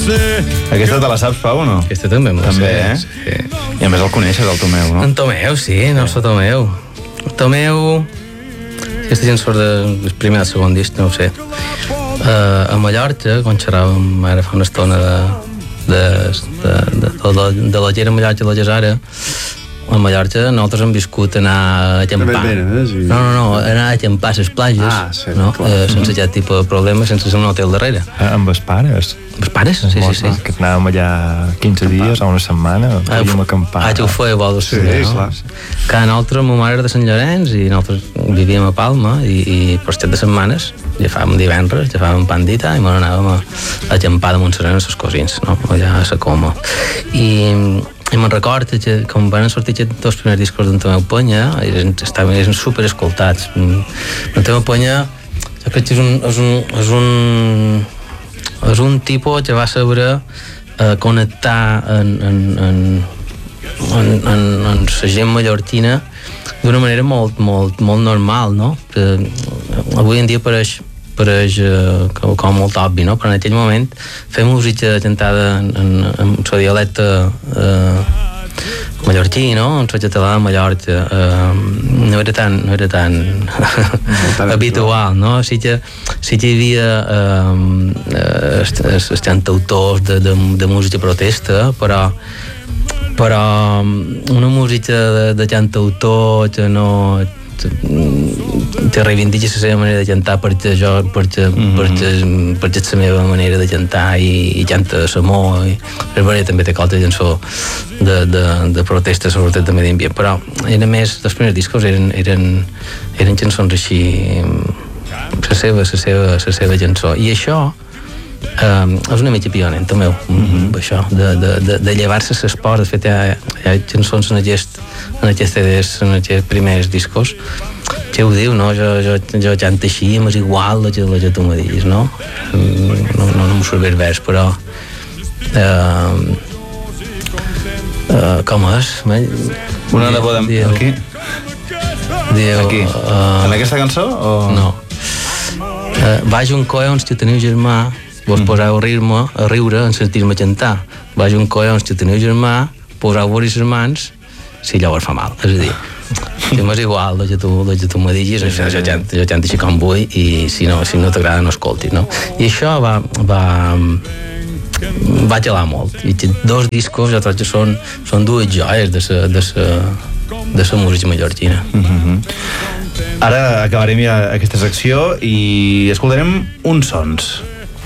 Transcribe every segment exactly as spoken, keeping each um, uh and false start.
Aquesta te la saps, Pau, o no? Aquesta també me la també, sé. Eh? Sí. I a més el coneixes, el Tomeu, no? En Tomeu, sí, no sé Tomeu. El Tomeu... Aquesta gent surt del primer o segon disc, no ho sé. Uh, a Mallorca, quan xerràvem ara fa una estona de, de, de, de, de, de la gent a Mallorca i la Gesara, a Mallorca nosaltres hem viscut anar a llampar. No, no, no, anar a llampar a les platges, ah, sí, no? eh, sense aquest tipus de problemes, sense ser un hotel darrere. Eh, amb els pares? Els pares? Sí, sí, sí. Que anàvem allà quinze dies o una setmana, podíem acampar. Ah, que ho feia bo, sí, no? clar. Que nosaltres, ma mare era de Sant Llorenç i nosaltres vivíem a Palma i, i per estat de setmanes ja fàvem divendres, ja fàvem pandita i me n'anàvem a, a llampar de Montserrat amb els cosins, no? Allà a la Coma. I i me'n record que quan van sortir aquests dos primers discos d'en Tomeu Penya eren, estaven, eren super escoltats. En Tomeu Penya jo crec que és un, és un, és un, és un tipus que va saber eh, connectar en, en, en, en, en, en la gent mallorquina d'una manera molt, molt, molt normal, no? Que avui en dia pareix pareix eh, com, com molt obvi, no? Però en aquell moment fer música cantada en, en, en el dialecte eh, mallorquí, no? En el català de Mallorca eh, no era tan, no era tan habitual, no? Sí que, sí que hi havia eh, els cantautors de, de, de música protesta, però però una música de, de cantautor que no te reivindica la seva manera de cantar perquè jo, perquè, mm-hmm. perquè, perquè és la meva manera de cantar i, i canta l'amor i Herberé també té qualque cançó de, de, de protesta sobretot de medi ambient, però era més, els primers discos eren, eren, eren cançons així la seva, la seva, la seva cançó i això Um, és una mica pioner, Tomeu, mm-hmm. això, de, de, de, de llevar-se l'esport. De fet, hi ha, hi ha cançons en aquest, en aquests C Ds, en aquests primers discos, que ho diu, no? Jo, jo, jo canto així, m'és igual la que, la que tu me diguis, no? No, no, no m'ho surt bé el vers, però... Uh, uh, com és? Una de podem... Diu, aquí? Diu, aquí? Uh, en aquesta cançó? O... No. Uh, vaig un collons que teniu germà, vos mm. poseu a rir-me, a riure en sentir-me cantar. Vaig un collons que teniu germà, poseu-vos les mans, si llavors fa mal. És a dir, que m'és igual el que tu, el que tu me diguis, sí, jo, jo, canto, jo canto així com vull i si no, si no t'agrada no escoltis, no? I això va, va, va gelar molt. I dos discos jo trobo que són, són dues joies de sa, de sa, de sa música mallorquina. Mm-hmm. Ara acabarem ja aquesta secció i escoltarem uns sons.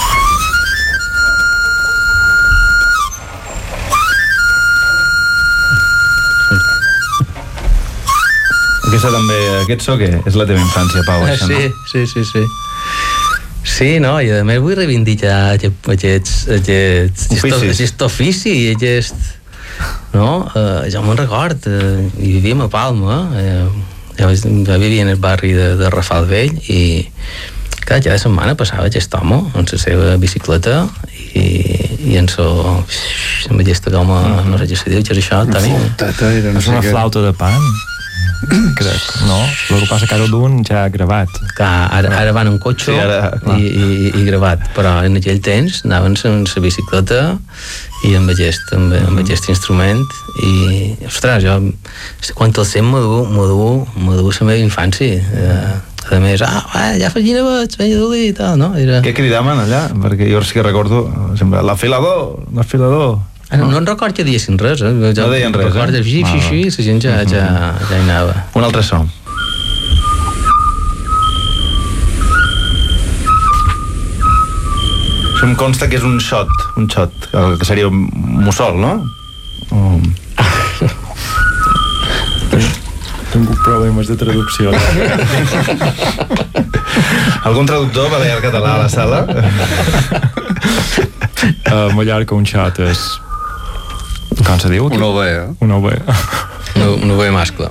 Aquesta també, aquest so què? És la teva infància, Pau, ah, això, sí, no? Sí, sí, sí. Sí, no, i a més vull reivindicar aquest, aquest, aquest, aquest ofici i aquest... No? Uh, jo me'n record, uh, hi vivíem a Palma, uh, ja, ja vivia en el barri de, de Rafal Vell i cada cada setmana passava aquest home amb la seva bicicleta i, i en so... amb aquesta coma, mm-hmm. no sé què se diu, què és això, Toni? És una flauta de pan. Crec, no? El que passa que ara d'un ja ha gravat. Clar, ara, ara van en cotxe sí, ara, i, i, i gravat, però en aquell temps anaven amb la bicicleta i amb aquest, amb, amb aquest instrument i, ostres, jo quan el sent me du, me du, me du la meva infància. Eh, a més, ah, va, ja fa quina veig, Valladolid i tal, no? Era... Què cridaven allà? Perquè jo sí que recordo sempre, l'afilador, l'afilador. Ah, no, no en record que diguessin res, eh? Jo no deien res, record, eh? Sí, sí, sí, la gent ja, ja, ja hi anava. Un altre so. Això em consta que és un shot, un shot, que seria un mussol, no? Um... Tinc problemes de traducció. Algun traductor balear català a la sala? A Mallorca un shot és... Com se diu? Una ovella. Una ovella. Una, una ovella mascle.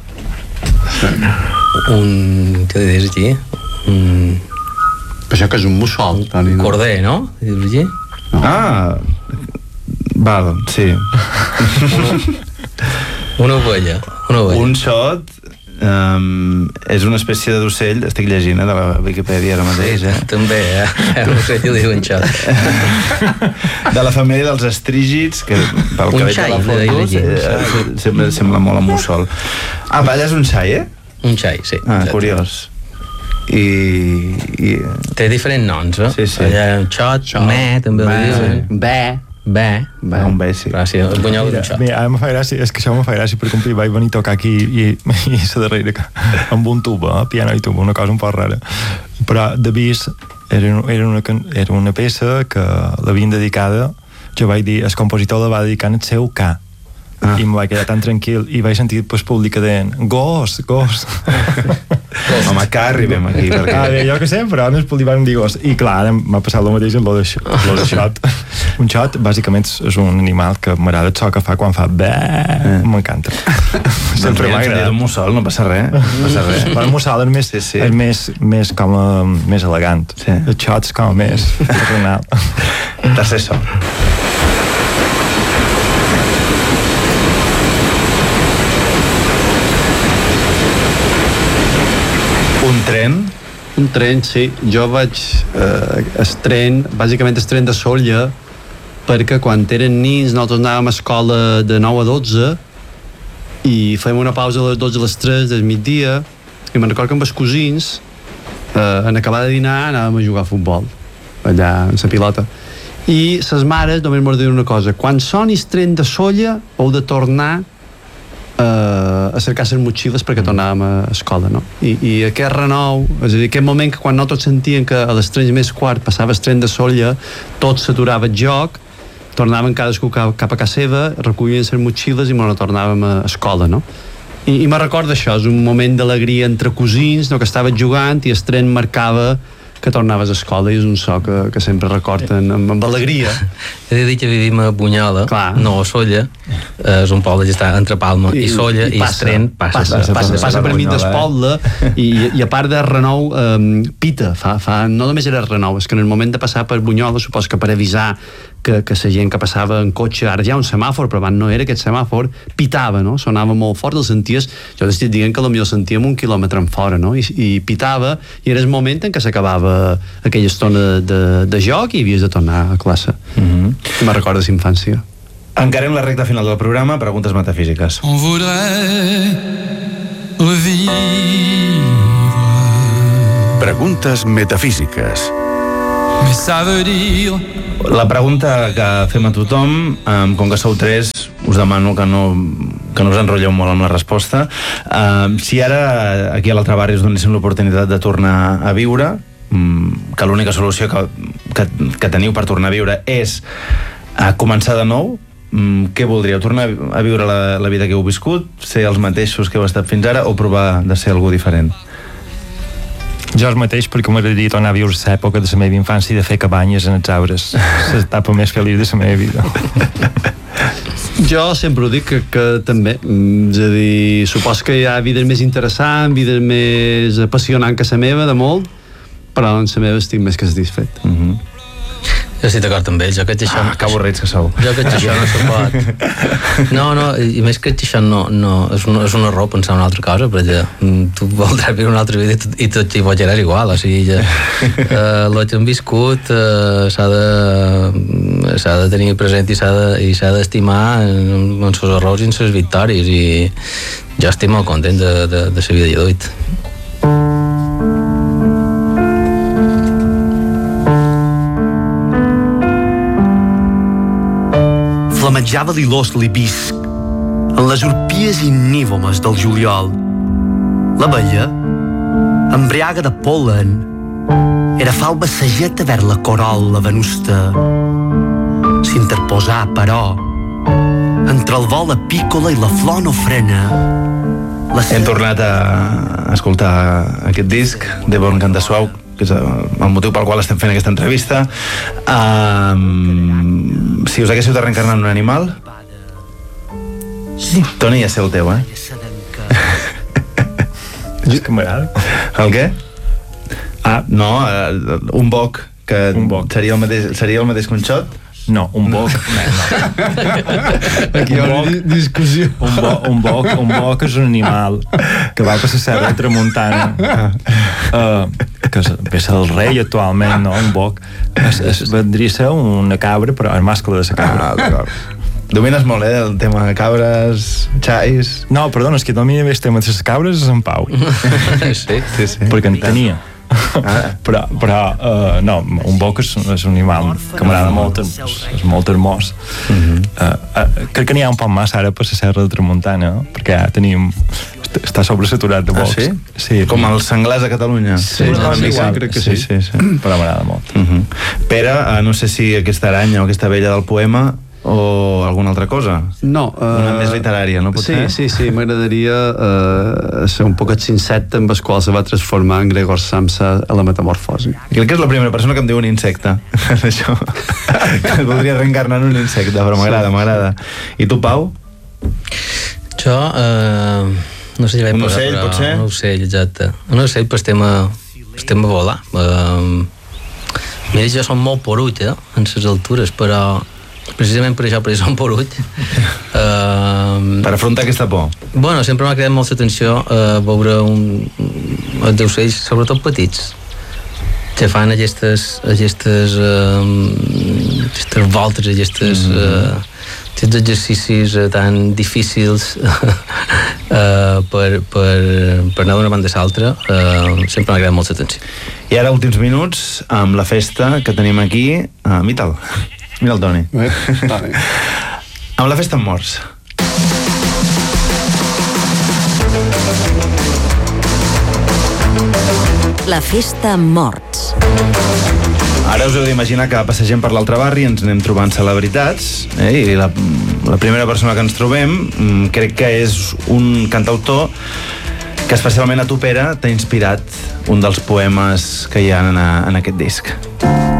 Un... Què dius aquí? Un... Això que és un mussol, Toni. Un corder, no? Dius aquí? No. Ah! Val, sí. Una ovella. Una ovella. Un shot um, és una espècie d'ocell, estic llegint eh, de la Viquipèdia ara mateix, eh? També, eh? Un ocell li diuen xot. De la família dels estrígids, que pel Un que veig xai, a la li foto, deia eh, sembla, sembla molt a mussol. Ah, allà és un xai, eh? Un xai, sí. Ah, curiós. I, i... Té diferents noms, eh? Sí, sí. Allà, xot, xot, me, també li diuen. Bé. Bé. Bé, un bé, sí. Gràcies, el bunyol d'un xot. Mira, ara me fa gràcia, és que això me fa gràcia perquè un dia vaig venir a tocar aquí i, i a darrere amb un tuba, eh? Piano i tuba, una cosa un poc rara. Però de vis era, era, una, era una peça que l'havien dedicada, jo vaig dir, el compositor la va dedicar al seu ca. Ah. I em vaig quedar tan tranquil i vaig sentir pues, públic que deien gos, gos home, que arribem aquí perquè... ah, bé, jo que sé, però no es van dir gos i clar, ara m'ha passat el mateix amb lo de, lo de xot. Un xot bàsicament és un animal que m'agrada el so que fa quan fa bé, eh. m'encanta sempre m'ha agradat un mussol, no passa res, no passa res. Però el mussol és més, sí, sí. És més, més com a, més elegant, sí. El xot és com a més renal. Tercer so. Un tren? Un tren, sí. Jo vaig... Eh, el tren, bàsicament el tren de Sóller, perquè quan eren nins nosaltres anàvem a escola de nou a dotze i fèiem una pausa a les dotze a les tres del migdia i me'n recordo que amb els cosins eh, en acabar de dinar anàvem a jugar a futbol allà en la pilota i ses mares només m'ho diuen una cosa: quan soni el tren de Sóller heu de tornar Uh, a cercar les motxilles perquè tornàvem a escola, no? I, i aquest renou, és a dir, aquest moment que quan nosaltres sentíem que a les tres més quart passava el tren de Sóller, tot s'aturava el joc, tornàvem cadascú cap, cap a casa seva, recollien les motxilles i bueno, tornàvem a escola, no? I, i me recorda això, és un moment d'alegria entre cosins, no? Que estaves jugant i el tren marcava que tornaves a escola i és un so que, que sempre recorden amb, amb alegria. He de dir que vivim a Bunyola, clar. No a Sóller, és un poble que està entre Palma i, i Sóller i, i el tren passa, passa, passa, passa, passa per mig del poble i, i a part de renou um, pita, fa, fa, no només era renou, és que en el moment de passar per Bunyola supos que per avisar que, que la gent que passava en cotxe, ara hi ha un semàfor però abans no era aquest semàfor, pitava, no? Sonava molt fort, el senties, jo t'estic dient que potser sentíem un quilòmetre en fora, no? I, i pitava, i era el moment en què s'acabava aquella estona de, de, de joc i havies de tornar a classe. Mm-hmm. Me recorda la infància. Encarem la recta final del programa, preguntes metafísiques. On voudrait revivre. Preguntes metafísiques. Mais ça veut dire... La pregunta que fem a tothom, um, com que sou tres, us demano que no, que no us enrotlleu molt amb la resposta. Um, si ara aquí a l'altre barri us donéssim l'oportunitat de tornar a viure, um, que l'única solució que, que, que teniu per tornar a viure és a començar de nou, um, què voldríeu? Tornar a viure la, la vida que heu viscut, ser els mateixos que heu estat fins ara o provar de ser algú diferent? Jo el mateix, perquè m'agradaria tornar a viure l'època de la meva infància i de fer cabanyes en els arbres. L'etapa més feliç de la meva vida. Jo sempre ho dic que, que també, és a dir, supos que hi ha vides més interessants, vides més apassionants que la meva, de molt, però en la meva estic més que satisfet. Mhm. Jo estic d'acord amb ells, jo crec que això... Ah, que avorrits que sou. Jo crec que això no se pot. No, no, i més que això no, no és, un, és un error pensar una altra cosa, perquè tu voldràs viure una altra vida i tot, i tot t'hi bojaràs igual, o sigui, ja, eh, el que hem viscut eh, s'ha de s'ha de tenir present i s'ha de, i s'ha d'estimar en, en els errors i en les victòries, i jo estic molt content de, de, de la vida d'adult. Flamejava l'ilós l'hibisc en les urpies innívomes del juliol. L'abella, embriaga de pol·len, era falba sageta vers la corolla venusta. S'interposà, però, entre el vol apícola i la flor no frena. La Hem tornat a escoltar aquest disc de Bon Canta Suau, que és el motiu pel qual estem fent aquesta entrevista. Um, si us haguéssiu de reencarnar en un animal, Toni, ja sé el teu, eh? És que m'agrada. El què? Ah, no, uh, un boc, que un boc. Seria, el mateix, seria el mateix que un xot, No, un boc... No. Aquí hi ha una discussió. Un, bo, un, boc, un boc és un animal que va per la serra de Tramuntana, uh, que és, és el rei actualment, no? Un boc. Es, es vendria a ser una cabra, però el mascle de la cabra. Ah, d'acord. Domines molt, eh, el tema de cabres, xais... No, perdona, és que domina bé el tema de les cabres és en Pau. Sí, Sí, sí. Perquè en tenia. Ah. Però, però uh, no, un boc és, és un animal que m'agrada molt, és, és molt hermós. Uh -huh. uh, uh, crec que n'hi ha un poc massa ara per la serra de Tramuntana, no? Perquè ja tenim... està sobresaturat de bocs. Ah, sí? Sí. Com els senglars a Catalunya. Sí, sí, no, sí, igual, crec que sí. sí. sí, sí. Però m'agrada molt. Uh -huh. Pere, uh, no sé si aquesta aranya o aquesta vella del poema o alguna altra cosa. No. Uh, Una més literària, no? Potser? Sí, sí, sí. M'agradaria uh, ser un poquet insecte amb el qual se va transformar en Gregor Samsa a la metamorfosi. Crec que és la primera persona que em diu un insecte. Això. Que es voldria reencarnar en un insecte, però m'agrada, m'agrada. I tu, Pau? Jo, eh, no sé si vaig Un posar, ocell, però... potser? Un ocell, exacte. Un ocell, però estem a, estem a volar. Eh, mira, jo som molt porull, eh, en les altures, però precisament per això, perquè som porull. Eh, Per afrontar aquesta por. bueno, sempre m'ha cridat molta atenció eh, veure un, els ocells, sobretot petits, que fan aquestes, aquestes, eh, aquestes voltes, aquestes... Mm. Eh, aquests exercicis eh, tan difícils eh, per, per, per anar d'una banda a l'altra, eh, sempre m'ha agradat molta atenció. I ara, últims minuts, amb la festa que tenim aquí. Ah, mita'l. Mira el Toni. Eh? Vale. Amb la festa amb morts. La festa amb morts. Ara us heu d'imaginar que passegem per l'altre barri, ens anem trobant celebritats, eh? I la, la primera persona que ens trobem crec que és un cantautor que especialment a tu, Pere, t'ha inspirat un dels poemes que hi ha en, en aquest disc.